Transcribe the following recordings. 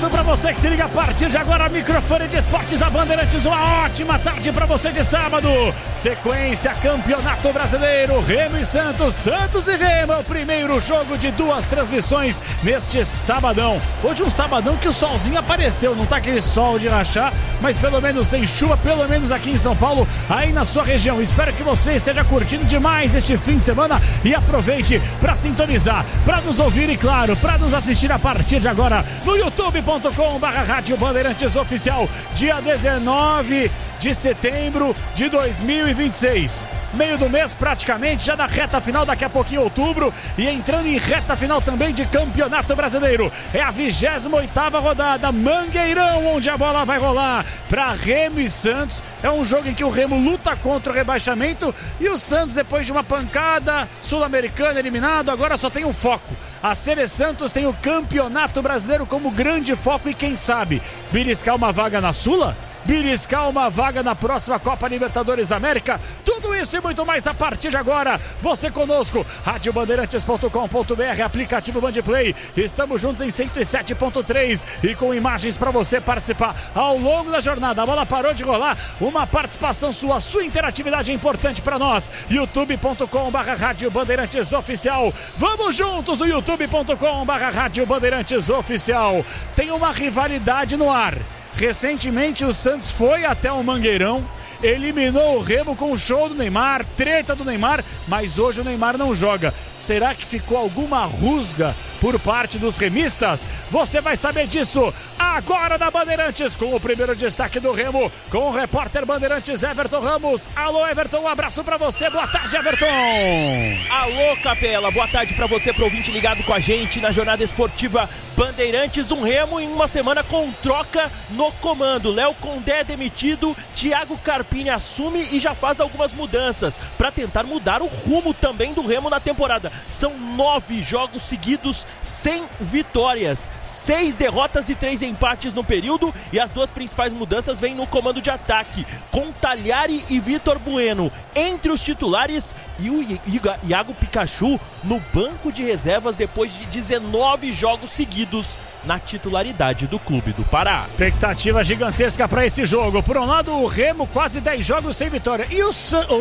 abraço pra você que se liga a partir de agora, microfone de esportes da Bandeirantes, uma ótima tarde pra você de sábado, sequência Campeonato Brasileiro, Remo e Santos, Santos e Remo, é o primeiro jogo de 2 transmissões neste sabadão, hoje um sabadão que o solzinho apareceu, não tá aquele sol de rachar, mas pelo menos sem chuva, pelo menos aqui em São Paulo, aí na sua região, espero que você esteja curtindo demais este fim de semana e aproveite pra sintonizar, pra nos ouvir e claro, pra nos assistir a partir de agora no youtube.com/Rádio Bandeirantes Oficial, dia 19 de setembro de 2026. Meio do mês praticamente, já na reta final, daqui a pouquinho outubro, e entrando em reta final também de Campeonato Brasileiro. É a 28ª rodada, Mangueirão, onde a bola vai rolar para Remo e Santos. É um jogo em que o Remo luta contra o rebaixamento e o Santos, depois de uma pancada sul-americana, eliminado, agora só tem um foco. A Sele Santos tem o Campeonato Brasileiro como grande foco e quem sabe beliscar uma vaga na Sula? Beliscar uma vaga na próxima Copa Libertadores da América? Tudo isso e muito mais a partir de agora. Você conosco, radiobandeirantes.com.br, aplicativo Bandplay. Estamos juntos em 107.3 e com imagens para você participar ao longo da jornada. A bola parou de rolar, uma participação sua interatividade é importante para nós. youtube.com/Rádio Bandeirantes Oficial. Vamos juntos no youtube.com/Rádio Bandeirantes Oficial. Tem uma rivalidade no ar. Recentemente o Santos foi até o Mangueirão, eliminou o Remo com o show do Neymar, treta do Neymar, mas hoje o Neymar não joga. Será que ficou alguma rusga por parte dos remistas? Você vai saber disso agora na Bandeirantes, com o primeiro destaque do Remo, com o repórter Bandeirantes Everton Ramos. Alô Everton, um abraço pra você, boa tarde Everton. Alô Capela, boa tarde pra você, pro ouvinte ligado com a gente na jornada esportiva Bandeirantes. Um Remo em uma semana com troca no comando. Léo Condé demitido, Thiago Carpini assume e já faz algumas mudanças pra tentar mudar o rumo também do Remo na temporada. São 9 jogos seguidos sem vitórias, 6 derrotas e 3 empates no período, e as 2 principais mudanças vêm no comando de ataque, com Talhari e Vitor Bueno entre os titulares e o Iago Pikachu no banco de reservas depois de 19 jogos seguidos na titularidade do clube do Pará. Expectativa gigantesca para esse jogo. Por um lado, o Remo, quase 10 jogos sem vitória. E o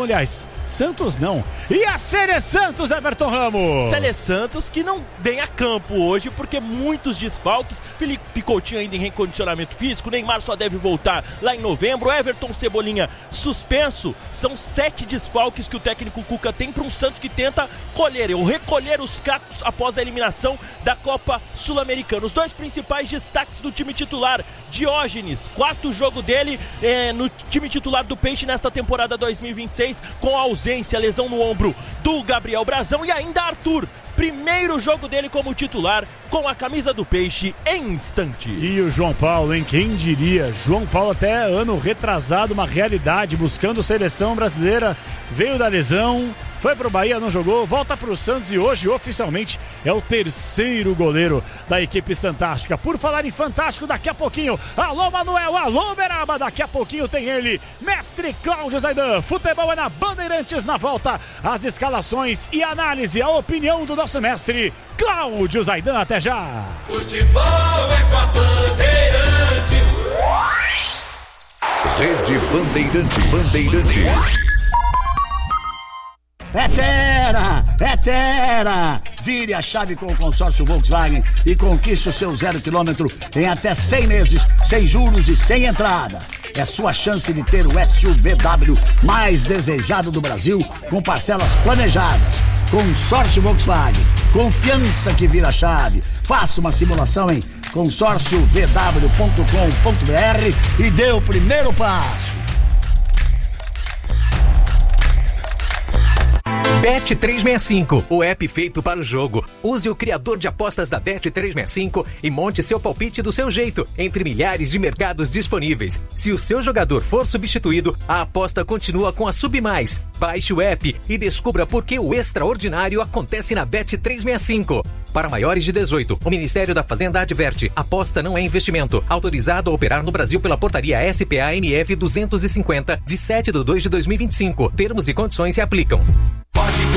Santos não. E a Sele Santos, Everton Ramos? Sele Santos que não vem a campo hoje porque muitos desfalques. Felipe Coutinho ainda em recondicionamento físico. Neymar só deve voltar lá em novembro. Everton Cebolinha suspenso. São 7 desfalques que o técnico Cuca tem para um Santos que tenta recolher os cacos após a eliminação da Copa Sul-Americana. Os 2 principais destaques do time titular: Diógenes, 4º jogo dele no time titular do Peixe nesta temporada 2026, com a ausência, lesão no ombro do Gabriel Brazão, e ainda Arthur, primeiro jogo dele como titular com a camisa do Peixe em instantes. E o João Paulo, hein? Quem diria? João Paulo até ano retrasado, uma realidade, buscando seleção brasileira, veio da lesão, foi pro Bahia, não jogou, volta pro Santos e hoje oficialmente é o 3º goleiro da equipe fantástica. Por falar em fantástico, daqui a pouquinho, alô Manuel, alô Beraba, daqui a pouquinho tem ele, mestre Cláudio Zaidan. Futebol é na Bandeirantes, na volta, as escalações e análise, a opinião do nosso mestre Cláudio Zaidan. Até já. Futebol é com a Bandeirantes. Rede Bandeirantes. É Fera! Vire a chave com o consórcio Volkswagen e conquiste o seu 0 km em até 100 meses, sem juros e sem entrada. É sua chance de ter o SUVW mais desejado do Brasil, com parcelas planejadas. Consórcio Volkswagen, confiança que vira chave. Faça uma simulação em consórciovw.com.br e dê o primeiro passo. Bet365, o app feito para o jogo. Use o criador de apostas da Bet365 e monte seu palpite do seu jeito, entre milhares de mercados disponíveis. Se o seu jogador for substituído, a aposta continua com a Submais. Baixe o app e descubra por que o extraordinário acontece na Bet365. Para maiores de 18, o Ministério da Fazenda adverte: aposta não é investimento. Autorizado a operar no Brasil pela portaria SPA-MF 250, de 7/2/2025. Termos e condições se aplicam.